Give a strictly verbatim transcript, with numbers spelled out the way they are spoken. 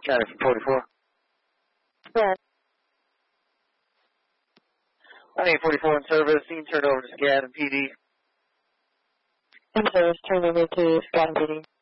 Got it from forty-four. Yeah. one eight forty-four in service, scene turned over to SCAD and P D. In service, turned over to SCAD and P D.